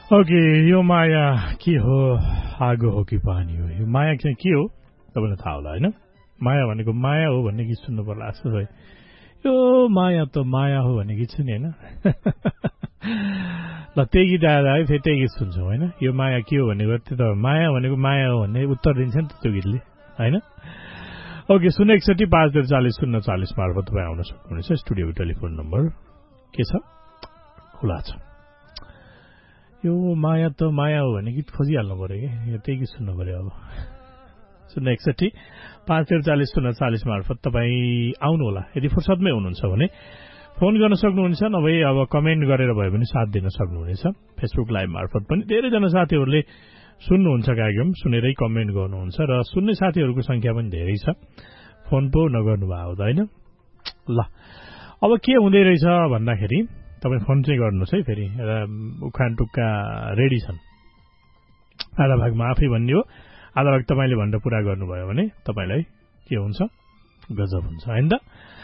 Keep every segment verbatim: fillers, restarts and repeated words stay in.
Okay, यो माया के हो, आगो हो कि पानी हो? यो माया चाहिँ के हो तपाईँलाई थाहा होला होइन? माया भनेको माया हो भन्ने गीत सुन्नु पर्ला जस्तो भयो। यो माया त माया हो भन्ने गीत सुने होइन? ल त्यही गीत आएर है फेरि त्यही गीत सुन्छौँ होइन? यो माया के हो भनेको त्यो त माया भनेको माया हो भन्ने उत्तर दिन्छ नि त त्यो गीतले होइन? ओके, शून्य एकसठी पाँच डेढ चालिस शून्य चालिस मार्फत तपाईँ आउन सक्नुहुनेछ। स्टुडियोको टेलिफोन नम्बर के छ? खुला छ। यो माया त माया हो भन्ने गीत खोजिहाल्नु पर्यो कि यो त्यही गीत सुन्नु पर्यो। अब शून्य एकसठी पाँच डेढ चालिस शून्य चालिस मार्फत तपाईँ आउनुहोला यदि फुर्सदमै हुनुहुन्छ भने फोन गर्न सक्नुहुन्छ, नभए अब कमेन्ट गरेर भयो भने साथ दिन सक्नुहुनेछ। फेसबुक लाइभ मार्फत पनि धेरैजना साथीहरूले सुन्नुहुन्छ कार्यक्रम, सुनेरै कमेन्ट गर्नुहुन्छ र सुन्ने साथीहरूको संख्या पनि धेरै छ। फोन पो नगर्नु भयो होइन? ल अब के हुँदै रहेछ भन्दाखेरि तपाईँ फोन चाहिँ गर्नुहोस् है। फेरि उखान टुक्का रेडी छन्। आधा भागमा आफै भन्ने हो, आधा भाग तपाईँले भनेर पुरा गर्नुभयो भने तपाईँलाई के हुन्छ, गजब हुन्छ होइन त?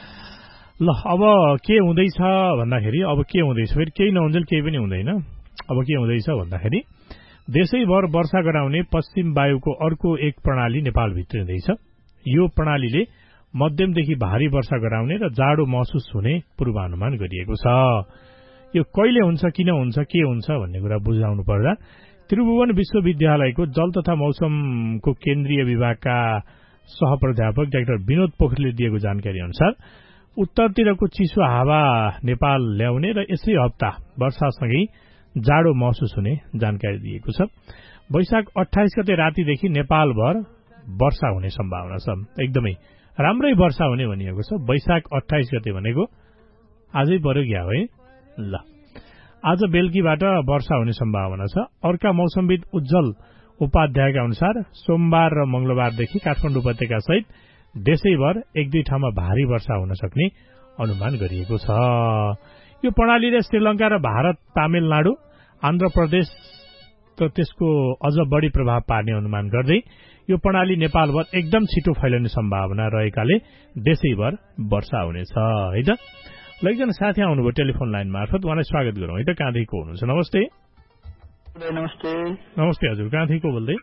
ल अब के हुँदैछ भन्दाखेरि अब के हुँदैछ फेरि केही नहुन्जेल केही पनि हुँदैन। अब के हुँदैछ भन्दाखेरि देशैभर वर्षा गराउने पश्चिम वायुको अर्को एक प्रणाली नेपाल भित्रिँदैछ। यो प्रणालीले मध्यमदेखि भारी वर्षा गराउने र जाडो महसुस हुने पूर्वानुमान गरिएको छ। यो कहिले हुन्छ, किन हुन्छ, के हुन्छ भन्ने कुरा बुझाउनु पर्दा त्रिभुवन विश्वविद्यालयको जल तथा मौसमको केन्द्रीय विभागका सहप्राध्यापक डाक्टर विनोद पोखरेलले दिएको जानकारी अनुसार उत्तरतिरको चिसो हावा नेपाल ल्याउने र यसै हप्ता वर्षासँगै जाडो महसुस हुने जानकारी दिएको छ। वैशाख अठाइस गते रातिदेखि नेपालभर वर्षा हुने सम्भावना छ। एकदमै राम्रै वर्षा हुने भनिएको छ। वैशाख अठाइस गते भनेको आजै पर्यो क्या है? ल आज बेलुकीबाट वर्षा हुने सम्भावना छ। अर्का मौसमविद उज्जवल उपाध्यायका अनुसार सोमबार र मंगलबारदेखि काठमाडौँ उपत्यका सहित देशैभर एक दुई ठाउँमा भारी वर्षा हुन सक्ने अनुमान गरिएको छ। यो प्रणालीले श्रीलंका र भारत, तामिलनाडु, आन्ध्र प्रदेश र त्यसको अझ बढी प्रभाव पार्ने अनुमान गर्दै यो प्रणाली नेपालभर एकदम छिटो फैलिने सम्भावना रहेकाले देशैभर वर्षा हुनेछ है त? ल एकजना साथी आउनुभयो टेलिफोन लाइन मार्फत, उहाँलाई स्वागत गरौँ है त। कहाँदेखिको हुनुहुन्छ? नमस्ते। नमस्ते। नमस्ते हजुर, कहाँदेखिको बोल्दै?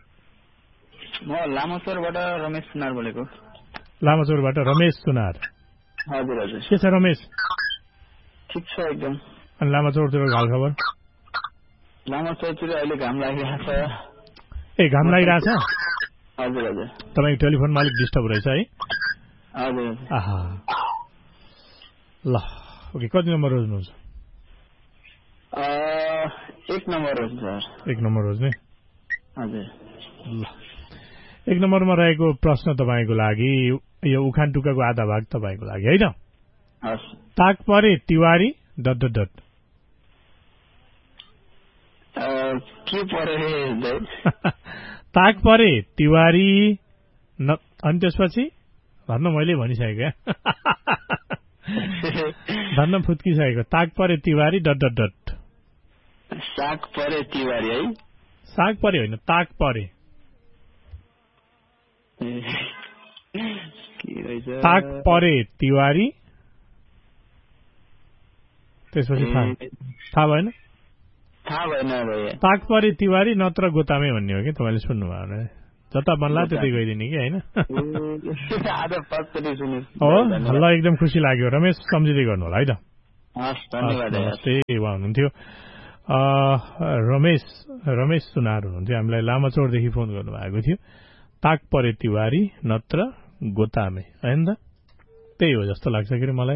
म लामाचौरबाट रमेश सुनार बोलेको। लामाचौरबाट रमेश सुनार। हजुर हजुर। के छ रमेश? ठिक छ एकदम। अनि लामाचौरतिर हाल खबर? लामाचौरतिर अहिले घाम लागिरहेको छ। ए घाम लागिरहेछ? हजुर हजुर। तपाईँको टेलिफोनमा अलिक डिस्टर्ब रहेछ है? हजुर। आहा, ल ओके, कति नम्बर रोज्नुहुन्छ? एक नम्बर रोज्नु सर। एक नम्बर रोज्ने? हजुर। ल एक नम्बरमा रहेको प्रश्न तपाईँको लागि, यो उखान टुक्काको आधा भाग तपाईँको लागि है त? हस्। ताक परे तिवारी डट डट डट। के परे? ताक परे तिवारी न, अनि त्यसपछि भन्न मैले भनिसकेको क्या। धन्न फुत्किसकेको। ताक परे तिवारी डट डट डट। साग परे तिवारी है? साग परे होइन, ताक परे। ताक परे तिवारी, त्यसपछि थाहा भएन? थाहा भएन। ताक परे तिवारी नत्र गोतामे भन्ने हो कि तपाईँले सुन्नुभयो भने? जता भन्ला त्यतै गइदिने कि होइन? हो, ल एकदम खुसी लाग्यो। रमेश सम्झिँदै गर्नु होला है त? नमस्ते, उहाँ हुनुहुन्थ्यो रमेश रमेश सुनार हुनुहुन्थ्यो। हामीलाई लामाचौरदेखि फोन गर्नुभएको थियो। ताक परे तिवारी नत्र गोतामे होइन त? त्यही हो जस्तो लाग्छ कि मलाई।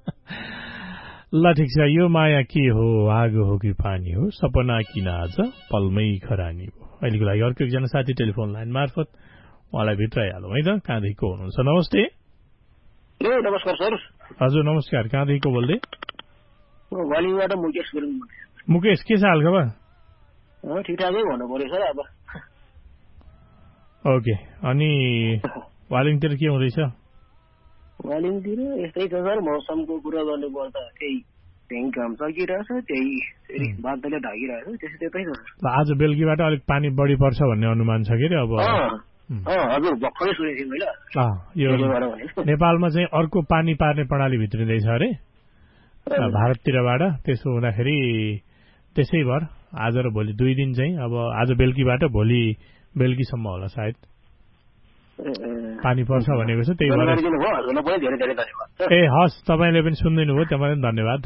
ल ठिक छ। यो माया के हो, आगो हो कि पानी हो, सपना किन आज पलमै खरानी हो। अहिलेको लागि अर्को एकजना साथी टेलिफोन लाइन मार्फत, उहाँलाई भित्राइहालौँ है त। कहाँदेखिको हुनुहुन्छ? नमस्ते। नमस्कार सर। हजुर नमस्कार, कहाँदेखिको बोल्दै? मुकेश। मुकेश, के छ हाल खबर? ठिकठाकै भन्नु पर्यो सर अब। ओके, अनि वालिङतिर के हुँदैछ? वालिङतिर यस्तै छ सर, मौसमको कुरा गर्नु पर्दा केही त्यही घाम सकिरहेछ, त्यही फेरि बादलले ढाकिरहेछ, त्यस्तै त्यतै छ। आज बेलुकीबाट अलिक पानी बढी पर्छ भन्ने अनुमान छ कि अब? हजुर, भर्खरै सुनेको थिएँ मैले। यो नेपालमा चाहिँ अर्को पानी पार्ने प्रणाली भित्रिँदैछ अरे भारततिरबाट। त्यसो हुँदाखेरि त्यसै भर आज र भोलि दुई दिन चाहिँ अब आज बेलुकीबाट भोलि बेलुकीसम्म होला सायद पानी पर्छ भनेको छ त्यही भएर ए हस् तपाईँले पनि सुनिदिनु भयो तपाईँ पनि धन्यवाद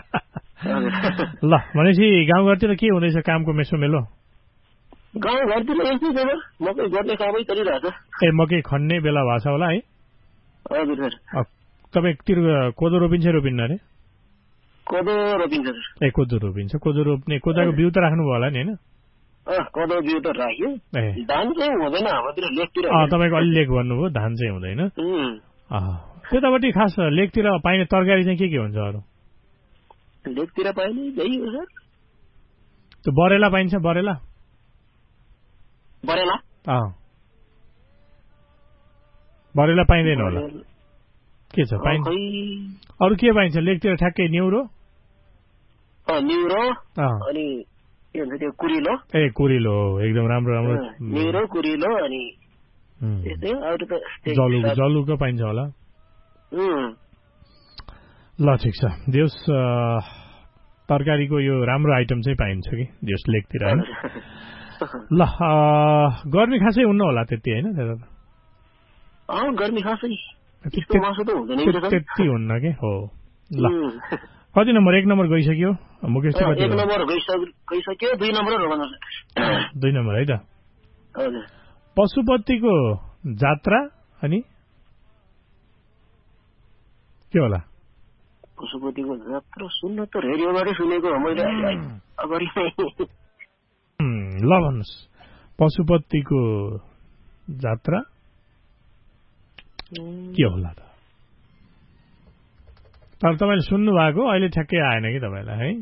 ल भनेपछि गाउँघरतिर के हुँदैछ कामको मेसो मेलो गाउँघरतिर यस्तै छ मकै गर्ने कामै चलिरहेछ ए मकै खन्ने बेला भएको छ होला है हजुर सर तपाईँतिर कोदो रोपिन्छ रोपिन्न अरे कोदो रोपिन्छ सर ए कोदो रोपिन्छ कोदो रोप्ने कोदाको बिउ त राख्नु भयो होला नि होइन कोदो बिउ त राख्यो धान चाहिँ हुँदैन हाम्रोतिर लेकतिर तपाईँको अलि लेक भन्नुभयो धान चाहिँ हुँदैन त्यतापट्टि खास लेकतिर पाइने तरकारी चाहिँ के के हुन्छ अरू लेकतिर पाइने त्यही हो सर त्यो बरेला पाइन्छ बरेला बरेला बरेला पाइँदैन होला के छ पाइन्छ अरू के पाइन्छ लेकतिर ठ्याक्कै न्युरो न्युरो अनि के भन्छ त्यो कुरिलो ए कुरिलो एकदम राम्रो राम्रो न्युरो कुरिलो अनि जलुको जलुको पाइन्छ होला ल ठिक छ देउस तरकारीको यो राम्रो आइटम चाहिँ पाइन्छ कि देउस लेकतिर होइन ल गर्मी खासै हुन्न होला त्यति होइन त्यता गर्मी खासै त्यति हुन्न कि हो ल कति नम्बर एक नम्बर गइसक्यो मुकेश एक नम्बर गइसक्यो दुई नम्बर दुई नम्बर है त पशुपतिको जात्रा अनि के होला पशुपतिको जात्रा सुन्न त रेडियोबाटै सुनेको मैले अगाडि ल भन्नुहोस् पशुपतिको जात्रा के होला त तर तपाईँले सुन्नु भएको अहिले ठ्याक्कै आएन कि तपाईँलाई है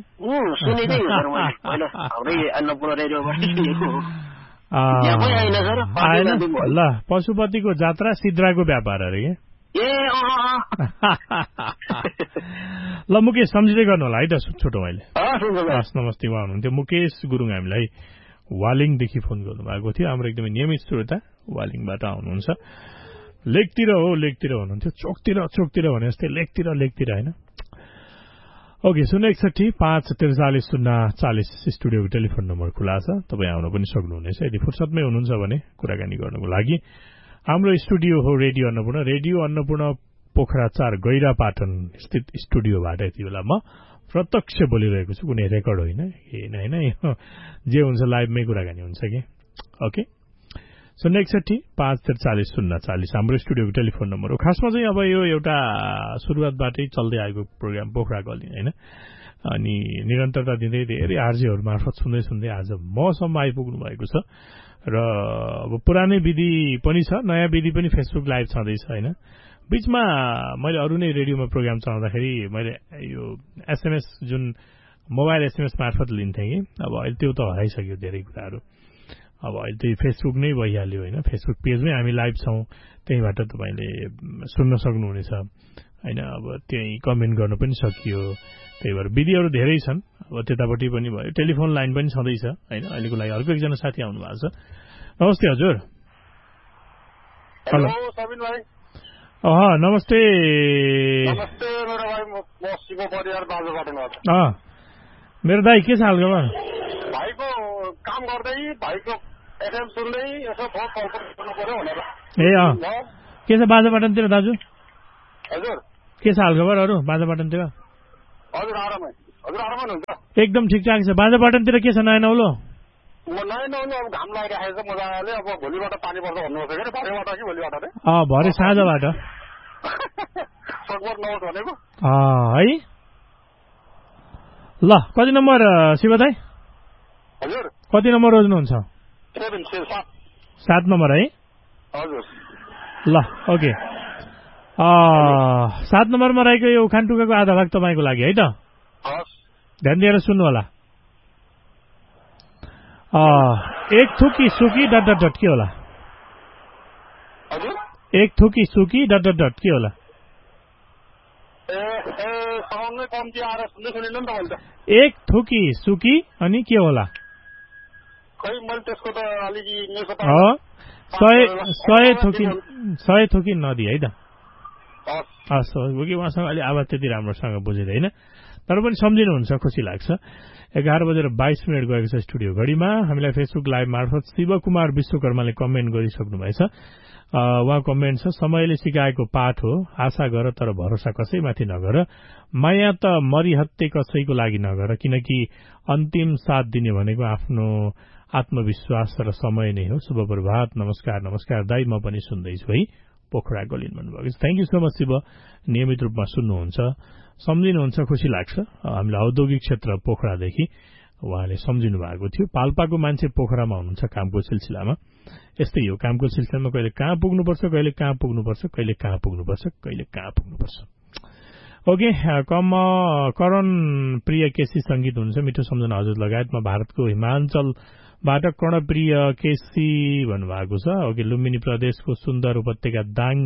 आएन ल पशुपतिको जात्रा सिद्राको व्यापार अरे के ल मुकेश सम्झिँदै गर्नु होला है त छोटो मैले हस् नमस्ते उहाँ हुनुहुन्थ्यो मुकेश गुरुङ हामीलाई वालिङदेखि फोन गर्नुभएको थियो हाम्रो एकदमै नियमित श्रोता वालिङबाट आउनुहुन्छ लेकतिर हो लेकतिर हुनुहुन्थ्यो चोकतिर चोकतिर भने जस्तै लेकतिर लेकतिर होइन ओके शून्य एकसठी पाँच त्रिचालिस शून्य चालिस स्टुडियोको टेलिफोन नम्बर खुला छ तपाईँ आउन पनि सक्नुहुनेछ यदि फुर्सदमै हुनुहुन्छ भने कुराकानी गर्नुको लागि हाम्रो स्टुडियो हो रेडियो अन्नपूर्ण रेडियो अन्नपूर्ण पोखरा चार गैरापाटन स्थित स्टुडियोबाट यति बेला म प्रत्यक्ष बोलिरहेको छु कुनै रेकर्ड होइन होइन होइन जे हुन्छ लाइभमै कुराकानी हुन्छ कि ओके शून्य एकसठी पाँच त्रिचालिस शून्य चालिस हाम्रो स्टुडियोको टेलिफोन नम्बर हो खासमा चाहिँ अब यो एउटा सुरुवातबाटै चल्दै आएको प्रोग्राम पोखराको अलि होइन अनि निरन्तरता दिँदै धेरै आरजेहरू मार्फत सुन्दै सुन्दै आज मसम्म आइपुग्नु भएको छ र अब पुरानै विधि पनि छ नयाँ विधि पनि फेसबुक लाइभ छँदैछ होइन बीचमा मैले अरू नै रेडियोमा प्रोग्राम चलाउँदाखेरि मैले यो एसएमएस जुन मोबाइल एसएमएस मार्फत लिन्थेँ कि अब अहिले त्यो त हराइसक्यो धेरै कुराहरू अब अहिले त्यही फेसबुक नै भइहाल्यो होइन फेसबुक पेजमै हामी लाइभ छौँ त्यहीँबाट तपाईँले सुन्न सक्नुहुनेछ होइन अब त्यहीँ कमेन्ट गर्न पनि सकियो त्यही भएर विधिहरू धेरै छन् अब त्यतापट्टि पनि भयो टेलिफोन लाइन पनि छँदैछ होइन अहिलेको लागि अर्को एकजना साथी आउनु भएको छ नमस्ते हजुर हेलो सबिन भाइ अह नमस्ते नमस्ते मेरो भाइ म शिव परिवार बाजुपाटनबाट अँ मेरो दाइ के छ हालखबर भाइको काम गर्दै भाइको एफएम सुन्दै यसो फोन कल गर्नु पर्यो भनेर ए अँ के छ बाजुपाटनतिर दाजु हजुर के छ हालखबर अरू बाजुपाटनतिर हजुर आरामै हजुर आरामै हुनुहुन्छ एकदम ठिकठाक छ बाजुपाटनतिर के छ नयाँ नौलो म नयाँ नौलो अब घाम लागिरहेको छ मजाले अब भोलिबाट पानी पर्छ भन्नुहुन्छ कि भरेबाट कि भोलिबाट रे अँ भरे साँझबाट सकभर नहोस् भनेको है ल कति नम्बर शिव दाइ हजुर कति नम्बर रोज्नुहुन्छ सात नम्बर है हजुर ल ओके सात नम्बरमा रहेको यो उखान टुकाको आधा भाग तपाईँको लागि है त ध्यान दिएर सुन्नु होला एक थुकी सुकी डट डट डट के होला एक थुकी सुकी डट डट डट के होला एक थुकी सुकी अनि के होला सय थुकी सय थुकी नदी है त हस् उहाँसँग अलि आवाज त्यति राम्रोसँग बुझेर होइन तर पनि सम्झिनुहुन्छ, खुसी लाग्छ। एघार बजेर बाइस मिनट गएको छ स्टुडियो घडीमा। हामीलाई फेसबुक लाइभ मार्फत शिवकुमार विश्वकर्माले कमेन्ट गरिसक्नु भएछ। उहाँ कमेन्ट छ, समयले सिकाएको पाठ हो, आशा गर तर भरोसा कसैमाथि नगर, माया त मरिहत्ते कसैको लागि नगर, किनकि अन्तिम साथ दिने भनेको आफ्नो आत्मविश्वास र समय नै हो। शुभ प्रभात, नमस्कार नमस्कार दाई, म पनि सुन्दैछु है। पोखरा गलिन भन्नुभएको छ। Thank you so much Shiv, नियमित रूपमा सुन्नुहुन्छ, सम्झिनुहुन्छ, खुसी लाग्छ। हामीलाई औद्योगिक क्षेत्र पोखरादेखि उहाँले सम्झिनु भएको थियो। पाल्पाको मान्छे पोखरामा हुनुहुन्छ कामको सिलसिलामा। यस्तै हो, कामको सिलसिलामा कहिले कहाँ पुग्नुपर्छ, कहिले कहाँ पुग्नुपर्छ, कहिले कहाँ पुग्नुपर्छ, कहिले कहाँ पुग्नुपर्छ। ओके, कम करण प्रिय केसी संगीत हुन्छ, मिठो सम्झना हजुर लगायतमा भारतको हिमाञ्चलबाट कर्णप्रिय केसी भन्नुभएको छ। ओके, लुम्बिनी प्रदेशको सुन्दर उपत्यका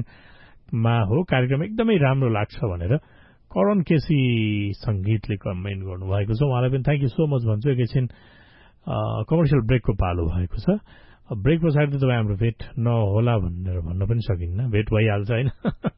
दाङमा हो, कार्यक्रम एकदमै राम्रो लाग्छ भनेर करण केसी संगीतले कमेन्ट गर्नुभएको छ। उहाँलाई पनि थ्याङ्क यू सो मच भन्छु। एकैछिन कमर्सियल ब्रेकको पालो भएको छ। ब्रेक पछाडि त तपाईँ हाम्रो भेट नहोला भनेर भन्न पनि सकिन्न, भेट भइहाल्छ होइन।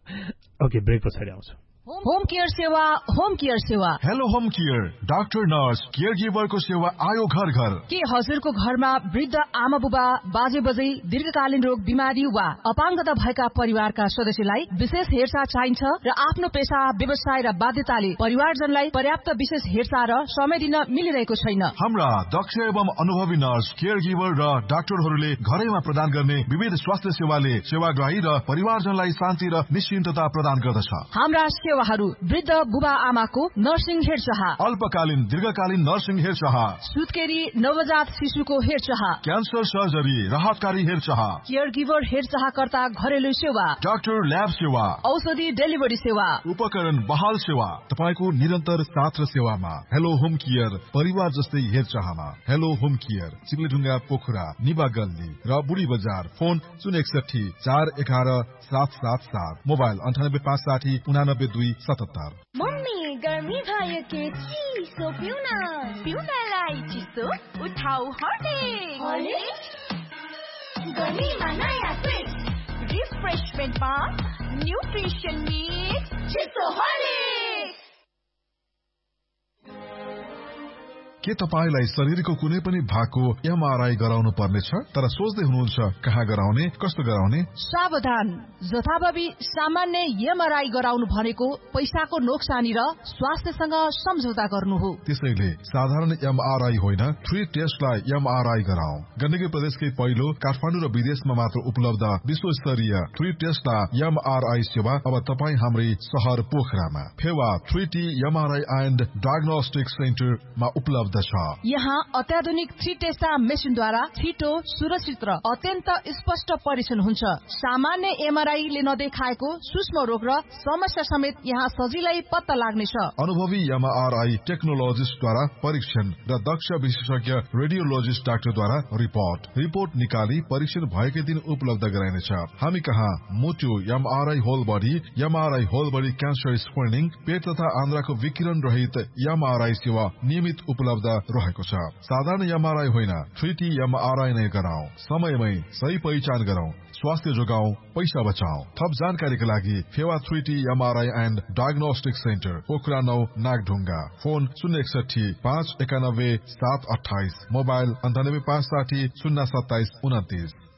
ओके, ब्रेक पछाडि आउँछ। होम केयर सेवा, होम केयर सेवा। Hello home care, doctor nurse care गिभरको सेवा आयो घर घर। के हजुरको घरमा वृद्ध आमा बुबा, बाजे बजै, दीर्घकालीन रोग बिमारी वा अपाङ्गता भएका परिवारका सदस्यलाई विशेष हेरचाह चाहिन्छ र आफ्नो पेशा, व्यवसाय र बाध्यताले परिवारजनलाई पर्याप्त विशेष हेरचाह र समय दिन मिलिरहेको छैन। हाम्रा दक्ष एवं अनुभवी नर्स, केयर गिभर र डाक्टरहरूले घरैमा प्रदान गर्ने विविध स्वास्थ्य सेवाले सेवाग्राही र परिवारजनलाई शान्ति र निश्चिन्तता प्रदान गर्दछ। हाम्रा सेवाहरू वृद्ध बुबा आमाको नर्सिङ हेरचाह, अल्पकालीन दीर्घकालीन नर्सिङ हेरचाह, सुत्केरी नवजात शिशुको हेरचाह, क्यान्सर सर्जरी, राहतकारी हेरचाह, केयर गिभर हेरचाहकर्ता घरेलु सेवा, डाक्टर ल्याब सेवा, औषधि डेलिभरी सेवा, उपकरण बहाल सेवा, तपाईको निरन्तर साथ र सेवामा। हेलो होम केयर, परिवार जस्तै हेरचाहमा। हेलो होम केयर, चिप्लेढुङ्गा पोखरा, निबा गल्ली र बुढी बजार। फोन शून्य एकसठी चार एघार सात सात सात, मोबाइल अन्ठानब्बे पाँच साठी उनानब्बे दुई सतहत्तर। मम्मी, गर्मी भयो के चिसो पिउन, पिउनलाई चिसो उठाउ हर्लिक्स। गर्मीमा नयाँ स्विच, रिफ्रेशमेन्टमा न्युट्रिसन मिक्स, चिसो हर्लिक्स। के तपाईलाई शरीरको कुनै पनि भागको एमआरआई गराउनु पर्नेछ, तर सोच्दै हुनुहुन्छ कहाँ गराउने, कस्तो गराउने? सावधान, जथाभावी सामान्य एमआरआई गराउनु भनेको पैसाको नोक्सानी र स्वास्थ्यसँग सम्झौता गर्नु हो। त्यसैले साधारण एमआरआई होइन, थ्री टेस्टलाई एमआरआई गराऊ। गण्डकी प्रदेशकै पहिलो काठमाडौँ र विदेशमा मात्र उपलब्ध विश्वस्तरीय थ्री टेस्टलाई एमआरआई सेवा अब तपाईँ हाम्रै शहर पोखरामा Phewa three T MRI and diagnostic सेन्टरमा उपलब्ध। यहाँ अत्याधुनिक थ्री टेस्टा मेसिनद्वारा छिटो, सुरक्षित र अत्यन्त स्पष्ट परीक्षण हुन्छ। सामान्य एमआरआईले नदेखाएको सूक्ष्म रोग र समस्या समेत यहाँ सजिलै पत्ता लाग्नेछ। अनुभवी एमआरआई टेक्नोलोजिस्टद्वारा परीक्षण र दक्ष विशेषज्ञ रेडियोलोजिस्ट डाक्टरद्वारा रिपोर्ट रिपोर्ट निकाली परीक्षण भएकै दिन उपलब्ध गराइनेछ। हामी कहाँ मुटु MRI whole body, MRI whole body cancer screening, पेट तथा आन्द्राको विकिरण रहित एमआरआई सेवा नियमित उपलब्ध रहेको छ। साधारण एमआरआई होइन, थ्री टी एमआरआई नै गराऊ। समयमै सही पहिचान गरौं, स्वास्थ्य जोगाऊ, पैसा बचाऊ। थप जानकारीका लागि Phewa three T MRI and diagnostic centre, Pokhara नौ, नागढुङ्गा। फोन शून्य एकसठी पाँच एकानब्बे सात अठाइस, मोबाइल अन्ठानब्बे पाँच साठी शून्य सत्ताइस उन्तिस।